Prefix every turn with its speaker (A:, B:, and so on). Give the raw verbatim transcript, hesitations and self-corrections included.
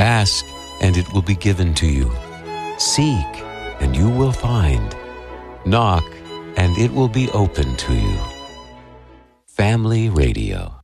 A: Ask, and it will be given to you. Seek, and you will find. Knock, and it will be open to you. Family Radio.